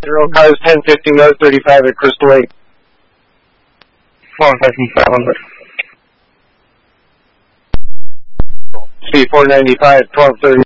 0 cars 1050 North 35 at Crystal Lake. 455. C495 1230